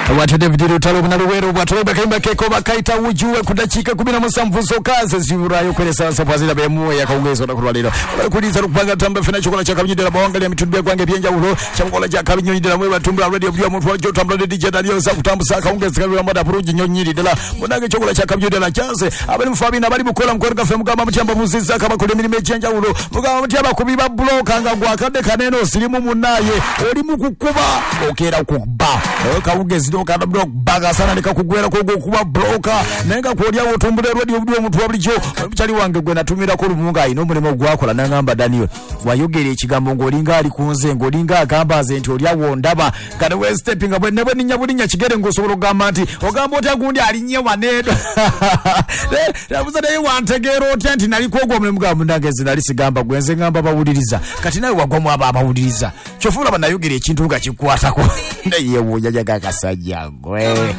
Watu David Rutalo na Luwero watu bakimba keko bakaita ujuwe kudachika 17 sokaze ziburayo kwele sasa pazira bemu ya kaungezo na kulwalira kuliza kupanga tamba fina chokola cha kabinyo la bawangalia mitundu kwange byenja ulo chakola cha kabinyo ndela mwe batumbula radio bya mutwa wa tamba DJ Dario sa kutambusa kaungeza kabira mada buruji nyonyiri dela munage chokola cha kabinyo dela chance abali mfabi na bali bukola mkoreka femu kama mtamba muziza kama kule milime chenja ulo mugaba mtamba kubiba bloka nga gwakade kaneno silimu munaye oli mukukuba okera kuba kaungeza kada block baga sana nikakugwera ko kuba bloka nenga ko lya otumbule radio bdio mutwa bulijo mchali wange gwe natumira ko lumunga ino mulimo gwakola nangamba Daniel wayogere ekigambo ngolinga ali kunze ngolinga agamba azenti oli awondaba kada we stepping abwe nebo ninya kigere ngosobolo gamba nti ogamba oti agundi ali nye wanedo rabuza naye wantegero oti anti nali kogwa mulimo ndangezi nali sigamba gwenze ngamba bawuliriza kati nawe wagwamu abawuliriza chofula banayogere ekintu nga kikwata ko naye wojaja kakasajja gwe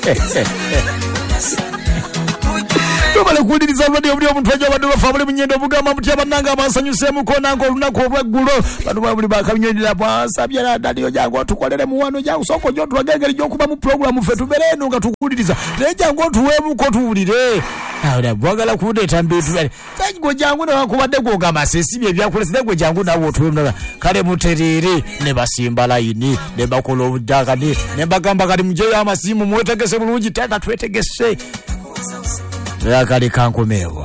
Tobale kuliriza radio bdio mutwaje bado bafabule munyendo bugama mutya nanga basanyuse mukona ngo lunako obwegulo bado babuli bakanyonyira basabya radio jango tukolere muwano jango soko jo twagengeri jo kuba mu program fetu bereno nga tukuliriza jango tuwe muko tuwulire awda bwagala kudeta mbitu sango jango na kubadde gogama sesibye byakulese go jango nawo tuwe kale muterere ne basimba line ne bakolo budaga ne bagamba kali muje amasimu mwetegese bulungi tata twetegese yakali kankomewa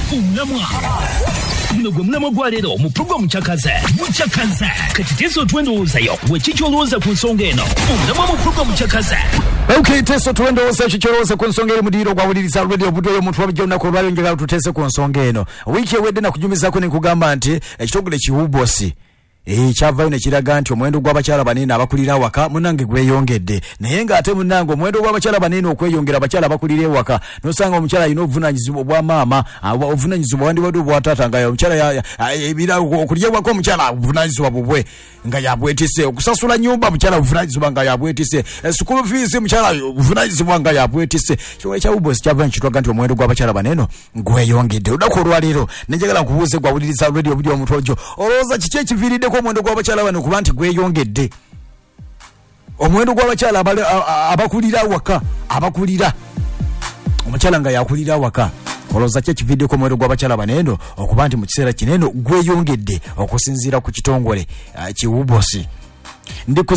mnamo gwalero mu program muchakaze katiteso twendozayo wechicholoza ku nsonga eno mnamo mu program muchakaze okay teso twendoza chicholoza ku nsonga mudiro kwa wuliriza radio budoyo muntu wabijona ko lwalo njega tutese ku nsonga eno wiki wedde na kujumiza ko ne kugamba nti ekitogole kiwubosi chava ine kiraga nti omwendo gw'abakyala banene abakulira waka munange gweyongedde naye nga ate munange omwendo gw'abakyala banene okweyongera abakyala abakulira waka nosanga omukyala ino obuvunanyizibwa bwa maama obuvunanyizibwa wandi wadu bwa tata nga omukyala ebira okulya waka omukyala obuvunanyizibwa bubwe nga yabwetise okusasula nyumba omukyala obuvunanyizibwa nga yabwetise school fees omukyala obuvunanyizibwa nga yabwetise kyo ekya ubosi kyava nkitwaga nti omwendo gw'abakyala banene gweyongedde odakoro lero nenjagala nkubuuze gwawuliriza radio budi omutwojo oloza kiki ekiviridde ko omwendo gw'abakyala bano kuba nti gweyongedde omwendo gw'abakyala abakulira waka abakulira omukyala nga yakulira waka oloza kye kividde ko omwendo gw'abakyala baneno okuba nti mu kiseera kineno gweyongedde okusinziira ku kitongole kiwubosi ndi ku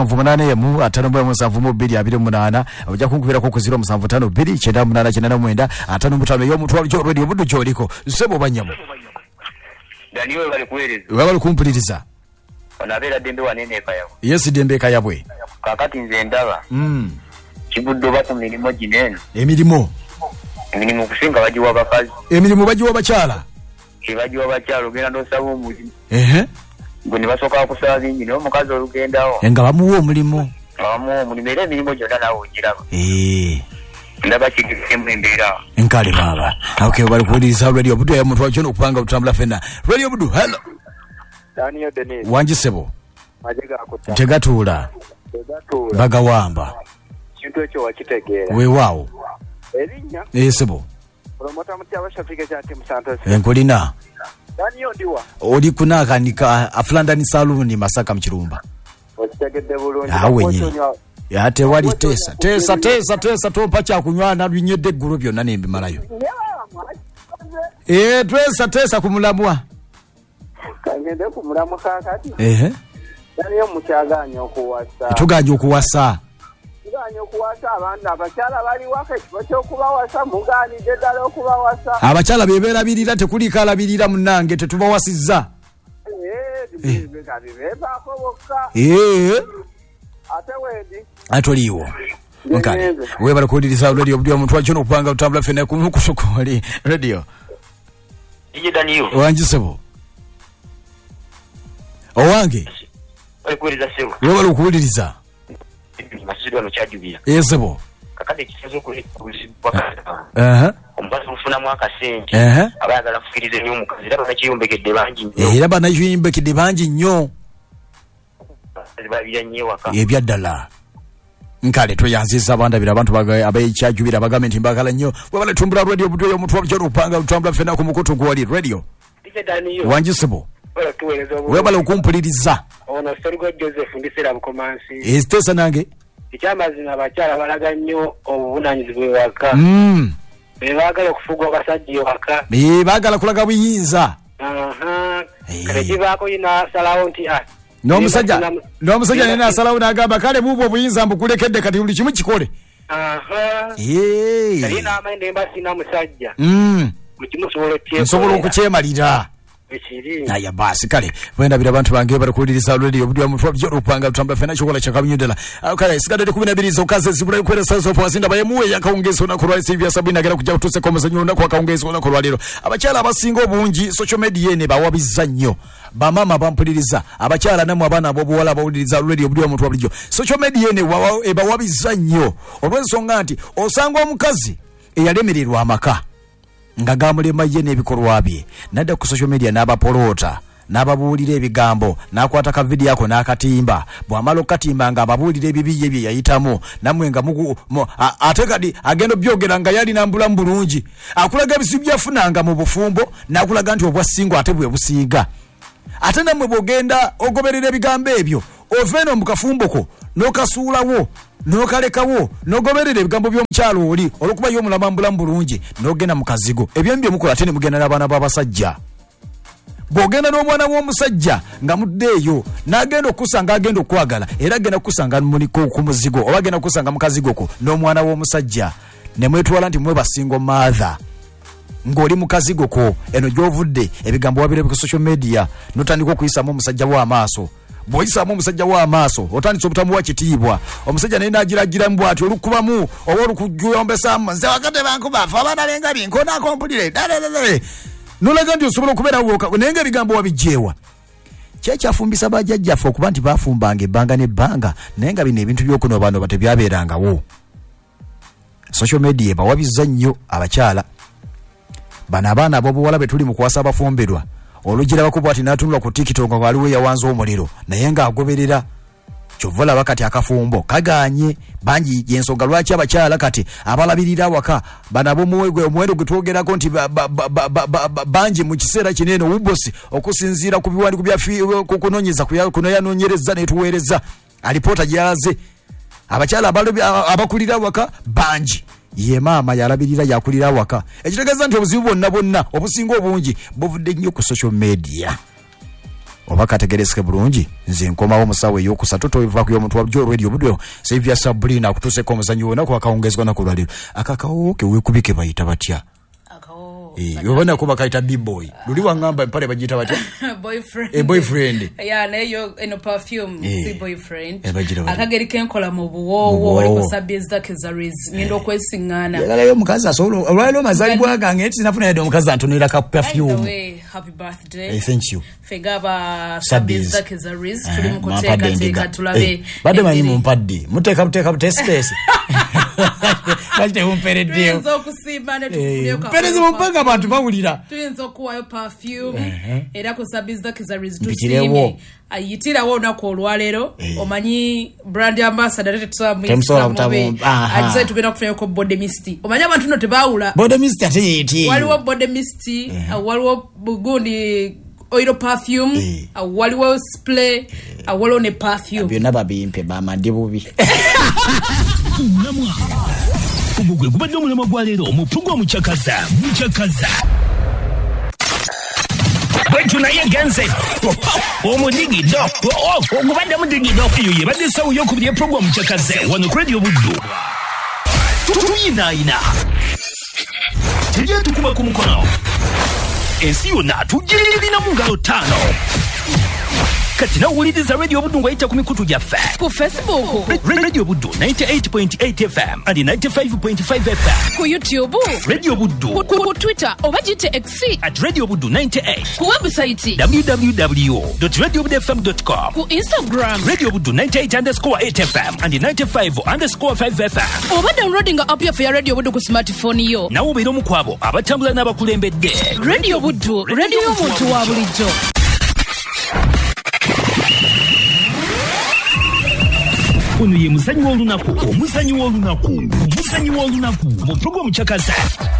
0788 ojja kunkubirako ku 0752 y'omutwalo radio buddu kyoliko sebo banyamu Daniel bali kueleza. Wabali kumpuliriza. Onabera dembe wanene kayabo. Yes dembe kayabwe. Kakati nze ndaba. Kibuddo bako milimo ginene. Emilimo kusinga bajiwa bakazi. Emilimo bajiwa bakyala. Bajiwa bakyala ogenda nosaba omulimu. Ngoni basoka kusaba bingi no mukazi olugendawo. Nga bamuwa omulimo. Era emilimo gyonna nawe ogiraba. Ndaba kigemu embeera. Nkale baba. Okay bali kuuliriza radio budu ya muntu wachono kupanga utambula fena. Radio budu hello. Daniel Denis. Wanjisebo. Majega akuta. Tegatula. Bagawamba. Kintu ekyo wakitegeera. We wao. Erinya. Sebo. Promota mutya abashafika kya timu Santos. Enkolina. Daniel ndiwa. Oli kunakanika Aflandani Saloon Masaka mchirumba. Wakitegedde bulungi. Yate wali tesa tompa kya kunywana binyedde guru byonna nembi malayo. Tesa kumulamwa. Kangende kumulamwa kakati. Daniel mukyaganya okuwasa. Tuganya okuwasa. Abantu abakyala bali waka ekifo kubawasa muganidde ddala okubawasa. Abakyala bebeera birira tekuli kala birira munange tetubawasizza. Ate wedi. Atoliwo. Nkale. Webala kuuliriza radio bdio omuntu wachono kupanga utambula fena kumusokoli radio. Ije Daniel. Wanjisebo. Owange. Bali kuuliriza sebo. Webala kuuliriza. Masido no kyajubira. Sebo. Kakade kisazo kulipaka. Omubazi ufuna mwaka sente. Abayagala kufirize nnyo omukazi era bakiyombekedde bangi nnyo. Era banayimbekedde bangi nnyo. Ebyaddala nkale tweyanziza abantu abayikyajubira bagamenti mbagala nnyo webale tumbula radio budoyo omuntu wabukyalo upanga utambula fena ku mukutu gwali radio wanjisebo webale okumpuliriza ono Sergo Joseph ndisera bukomansi estesa nange ekyamazima abakyala balaga nnyo obuvunaanyizibwa ewaka bebaagala okufuga abasajja ewaka baagala kulaga buyinza kale kivaako yinasalawo nti n'omusajja nena asalawo n'agamba kale buubwo obuyinza mbukulekedde kati buli kimu kikole kale n'amayinda emba sina musajja buli kimu nsobola okukyemalira aya basi kale bwendabira abantu bange barakuliriza radio budwa mutwa by'orupanga tutamba fena chokola cha kamyundela kale sikadde 12 zokaze zibula kwera sazo kwasinda bayemuwe yakaongezo na kulwa Sylvia Sabina gara kujja kutuse komezo nyunda kwa kaongezo na kulwa lero abakyala abasinga obungi social media ne bawabiza nnyo bamama bampuliriza abakyala namwe abana abobuwala bawuliriza radio budwa mutwa bulijjo social media ne bawabiza nnyo olw'ensonga nti osanga omukazi eyalemererwa amaka nga gamulema ye n'ebikolwa bye nadda ku social media n'abapolota n'ababuulira ebigambo n'akwata ka video yako n'akatimba bw'amala okatimba nga ababuulira ebibi bye yayitamu namwe nga ate kati agenda byogera nga yali nambulamu bulungi akulaga ebisibu byafunanga mu bufumbo n'akulaga nti obwasingo ate bwe businga ate namwe bw'ogenda ogoberera ebigambo ebyo oveno mu kafumboko n'okasuulawo nokalekawo nogoberera ebigambo by'omukyalo oli olwokuba y'omulamambulamu bulungi n'ogenda mu kazigo ebyo mbye mukola ate ne mugenda n'abaana b'abasajja bw'ogenda n'omwana w'omusajja nga muddeeyo n'agenda okusanga agenda okwagala era agenda okusanga ku muzigo oba agenda okusanga mu kazigoko n'omwana w'omusajja ne mwetwala nti mwe basingo maatha ng'oli mu kazigoko eno gy'ovudde ebigambo wabirebe ku social media n'otandika okuyisamu omusajja w'amaaso boyisa mu musajja wa maaso otandise obutamu wa kitiibwa omusajja naye n'agiragira mu bwati olukubamu oba olukujombesamu nze wakate bankuba afa abaana lenga binkona akompulire nolaga nti osobola okubeera woka naye nga ebigambo wabijjeewa kyekyafumbisa bajjajjaffe okuba nti baafumbanga ebbanga n'ebbanga naye nga bino ebintu by'okuno bano batebyabeerangawo social media bawabizza nnyo abakyala bano abaana ab'obuwala be tuli mu kwasa abafumberwa olugira bakuba ati natunula ku TikTok nga waliwo yawanza omuliro naye nga agoberera kyovola bakati akafumbo kaganye banji yensonga lwaki abakyala kati abalabirira waka banabo muwendo gutwogerako nti banji mu kiseera kinene ubosi okusinzira ku biwandi kukunonyeza kunoyanonyereza netuweereza alipota gyalaze abakyala abakulira waka banji ye mama yalabirira yakulira waka ekitegeeza nti obuzibu bonna obusinga obungi buvudde nnyo ku social media oba kategereske bulungi nze nkomawo musawe yokusatu toiva ku yomuntu wabjo radio budwe Sylvia Sabrina akutuseko omuzanyo wona kwa kaongezwa na kulwaliro akakawo ke wekubike bayita batya yobona kuba kaita B-boy luli wangamba mpale bajita batya boyfriend ya nayo eno perfume si boyfriend akagerike enkola mu buwowo oli kusabizza kezaris ngendo kwesingana yagala yo mukazi asolo olwalo mazali bwaga ngeti nafuna yado mukazi antonera ka perfume happy birthday thank you fegaba sabizza kezaris tuli mukuteka tulabe bade manyi mumpadde muteka test bajte umperedio tuzo kusimane tufunye kwa perezi mpanga abantu bawulira tuzo kuwa perfume era kusabizza kezaris tusime ayitira wona ko olwalero omanyi brand ambassador tetsamu ajise tugenda kufanya ko body mist omanyi abantu no tebawula body mist ati waliwo body mist waliwo bugundi oil perfume waliwo spray waliwo ne perfume byonna babimpe bamandibubi ubugwe kubadde omulema gwa leero omupugu omukyakaza bwetu naye genze omudigido ogubadde mudigido eyo yebadde essawo y'okubiri epugu omukyakaze wano ku radio buddu tuyinaayina teryetukuba ku mukono ensi yonna tugirina mu ngalo 5 kati nawuliriza radio buddu ng'ayita ku mikutu gyaffe ku Facebook radio buddu 98.8 FM and 95.5 FM ku YouTube radio buddu ku Twitter oba gite X @radio buddu 98 ku website www.radiobuddufm.com ku Instagram radio buddu 98_8 FM and 95_5 FM oba downloading app ya radio buddu ku smartphone yo nawo beera omukwabo abatambula n'abakulembedde radio buddu radio y'omuntu wa bulijjo ono ye muzanyi w'olunaku mu programu kyakaza